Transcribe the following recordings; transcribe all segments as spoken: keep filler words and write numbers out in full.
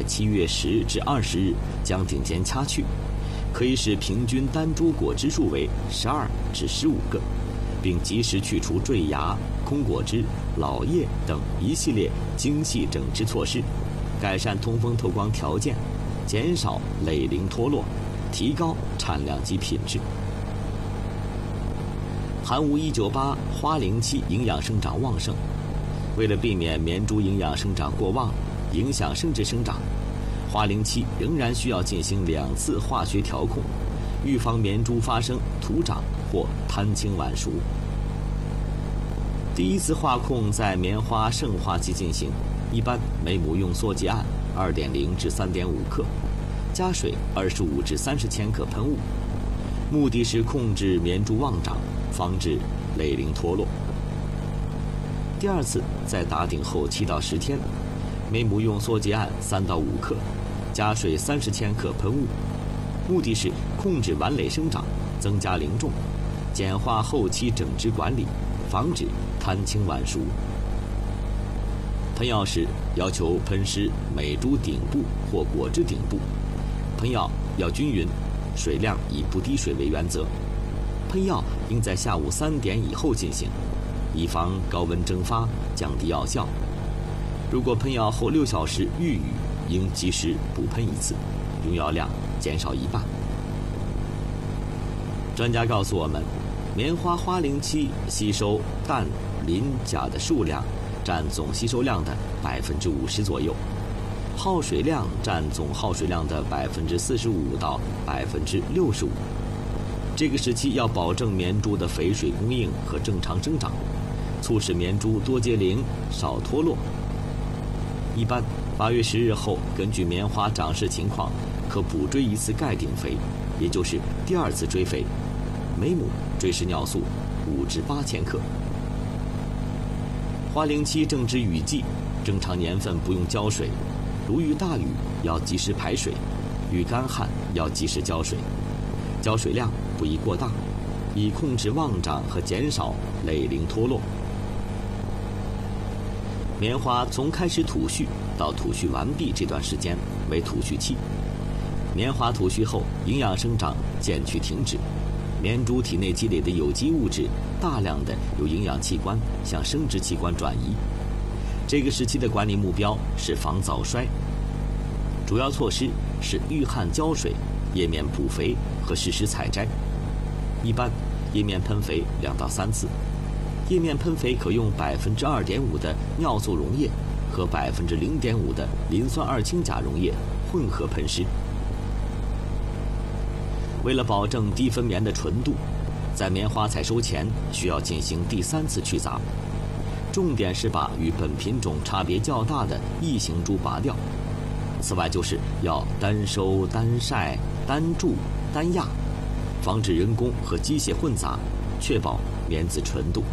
在七月十日至二十日将顶尖掐去，可以使平均单株果枝数为十二至十五个，并及时去除坠芽、空果枝、老叶等一系列精细整治措施，改善通风透光条件，减少蕾鳞脱落，提高产量及品质。寒无一九八花龄期营养生长旺盛，为了避免棉株营养生长过旺，影响生殖生长，花龄期仍然需要进行两次化学调控，预防棉株发生徒长或贪青晚熟。第一次化控在棉花盛花期进行，一般每亩用缩剂胺 二点零 至 三点五 克，加水二十五至三十千克喷雾，目的是控制棉株旺长，防止蕾鳞脱落。第二次在打顶后七到十天，每亩用缩剂胺三到五克，加水三十千克喷雾，目的是控制晚蕾生长，增加龄重，简化后期整治管理，防止贪青晚熟。喷药时要求喷施每株顶部或果枝顶部，喷药要均匀，水量以不滴水为原则。喷药应在下午三点以后进行，以防高温蒸发，降低药效。如果喷药后六小时遇雨，应及时补喷一次，用药量减少一半。专家告诉我们，棉花花龄期吸收氮、磷、钾的数量占总吸收量的百分之五十左右，耗水量占总耗水量的百分之四十五到百分之六十五。这个时期要保证棉株的肥水供应和正常生长，促使棉株多结龄、少脱落。一般八月十日后，根据棉花长势情况，可补追一次钙顶肥，也就是第二次追肥，每亩追施尿素五至八千克。花龄期正值雨季，正常年份不用浇水，如遇大雨要及时排水，遇干旱要及时浇水，浇水量不宜过大，以控制旺长和减少蕾鳞脱落。棉花从开始吐絮到吐絮完毕这段时间为吐絮期，棉花吐絮后营养生长渐趋停止，棉株体内积累的有机物质大量的由营养器官向生殖器官转移。这个时期的管理目标是防早衰，主要措施是遇旱浇水、叶面补肥和适时采摘。一般叶面喷肥两到三次，叶面喷肥可用百分之二点五的尿素溶液和百分之零点五的磷酸二氢钾溶液混合喷施。为了保证低分棉的纯度，在棉花采收前需要进行第三次去杂，重点是把与本品种差别较大的异型株拔掉。此外，就是要单收、单晒、单贮、单压，防止人工和机械混杂，确保棉籽纯度。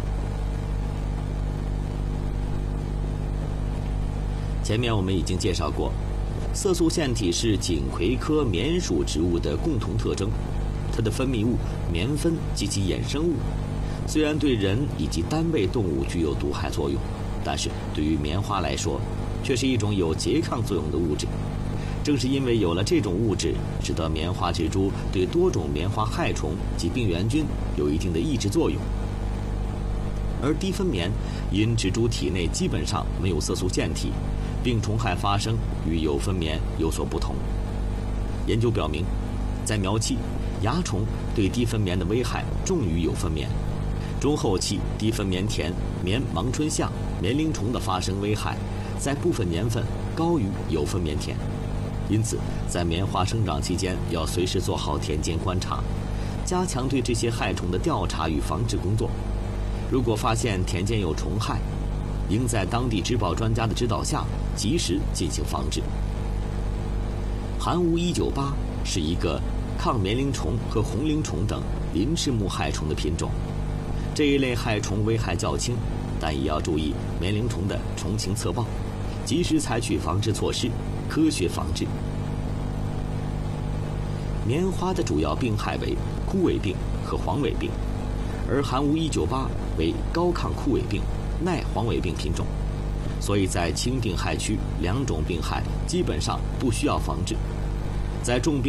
前面我们已经介绍过，色素腺体是锦葵科棉属植物的共同特征，它的分泌物棉酚及其衍生物，虽然对人以及单位动物具有毒害作用，但是对于棉花来说，却是一种有拮抗作用的物质。正是因为有了这种物质，使得棉花植株对多种棉花害虫及病原菌有一定的抑制作用。而低分棉因植株体内基本上没有色素腺体，病虫害发生与有分棉有所不同。研究表明，在苗期，蚜虫对低分棉的危害重于有分棉；中后期，低分棉田、棉盲春象、棉铃虫的发生危害，在部分年份高于有分棉田。因此，在棉花生长期间，要随时做好田间观察，加强对这些害虫的调查与防治工作。如果发现田间有虫害，应在当地植保专家的指导下及时进行防治。寒无一九八是一个抗棉铃虫和红铃虫等鳞翅目害虫的品种，这一类害虫危害较轻，但也要注意棉铃虫的虫情测报，及时采取防治措施，科学防治。棉花的主要病害为枯萎病和黄萎病，而寒无一九八为高抗枯萎病、耐黄萎病品种， 所以在轻病害区，两种病害基本上不需要防治。在重病